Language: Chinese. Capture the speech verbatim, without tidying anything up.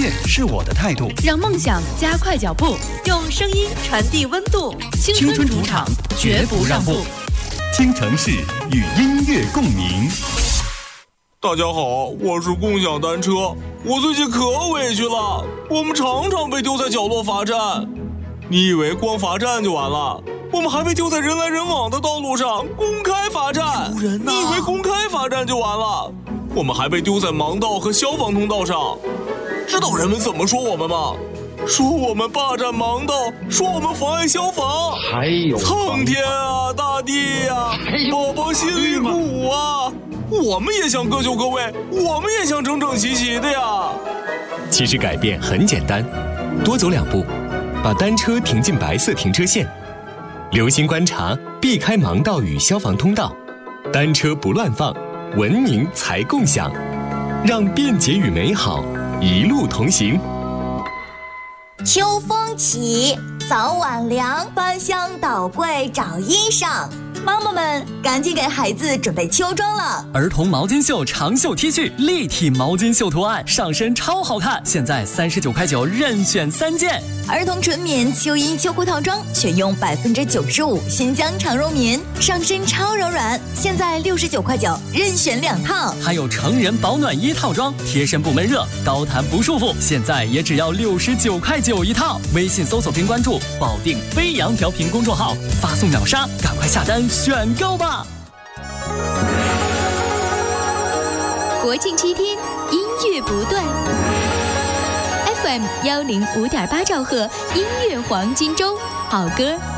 乐是我的态度， 让梦想加快脚步， 用声音传递温度。 青春主场，绝不让步。 倾城市与音乐共鸣。 大家好，我是共享单车。我最近可委屈了，我们常常被丢在角落罚站。你以为光罚站就完了？我们还被丢在人来人往的道路上，公开罚站。 丢人啊！ 你以为公开罚站就完了？我们还被丢在盲道和消防通道上。知道人们怎么说我们吗？说我们霸占盲道，说我们妨碍消防。 还有苍天啊，大地啊，宝宝心里苦啊！我们也想各就各位，我们也想整整齐齐的呀。 其实改变很简单，多走两步，把单车停进白色停车线，留心观察，避开盲道与消防通道，单车不乱放，文明才共享，让便捷与美好一路同行。 秋风起，早晚凉，翻箱倒柜找衣裳。妈妈们，赶紧给孩子准备秋装了！ 儿童毛巾袖长袖 T 恤，立体毛巾袖图案，上身超好看，现在三十九块九，任选三件。 儿童纯棉秋衣秋裤套装，选用百分之九十五新疆长绒棉，上身超柔软，现在六十九块九，任选两套。 还有成人保暖衣套装，贴身不闷热，高弹不束缚，现在也只要六十九块九一套。微信搜索并关注保定飞扬调频公众号，发送秒杀，赶快下单选购吧！ 国庆七天，音乐不断。F M 幺零五点八兆赫，音乐黄金周，好歌